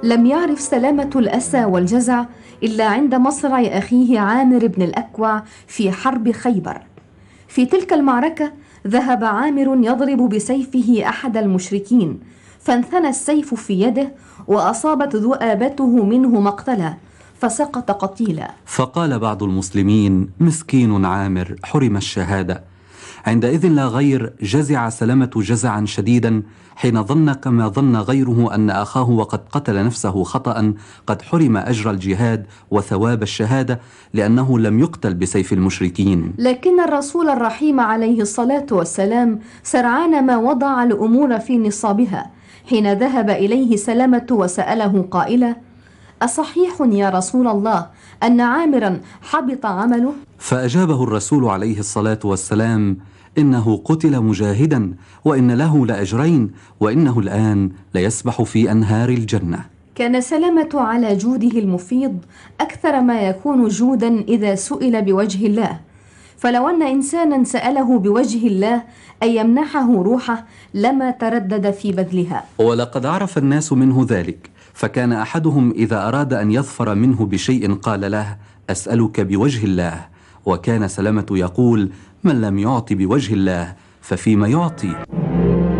لم يعرف سلامة الأسى والجزع إلا عند مصرع أخيه عامر بن الأكوع في حرب خيبر. في تلك المعركة ذهب عامر يضرب بسيفه أحد المشركين، فانثنى السيف في يده وأصابت ذؤابته منه مقتلا، فسقط قتيلا. فقال بعض المسلمين: مسكين عامر حرم الشهادة. عندئذ لا غير جزع سلمة جزعا شديدا حين ظن كما ظن غيره أن أخاه وقد قتل نفسه خطأ قد حرم أجر الجهاد وثواب الشهادة لأنه لم يقتل بسيف المشركين. لكن الرسول الرحيم عليه الصلاة والسلام سرعان ما وضع الأمور في نصابها حين ذهب إليه سلمة وسأله قائلا: أصحيح يا رسول الله أن عامرا حبط عمله؟ فأجابه الرسول عليه الصلاة والسلام: إنه قتل مجاهدا وإن له لأجرين وإنه الآن ليسبح في أنهار الجنة. كان سلمة على جوده المفيض أكثر ما يكون جودا إذا سئل بوجه الله، فلو أن إنسانا سأله بوجه الله أن يمنحه روحه لما تردد في بذلها. ولقد عرف الناس منه ذلك، فكان أحدهم إذا أراد أن يظفر منه بشيء قال له: أسألك بوجه الله. وكان سلمة يقول: من لم يعط بوجه الله ففيما يعطي.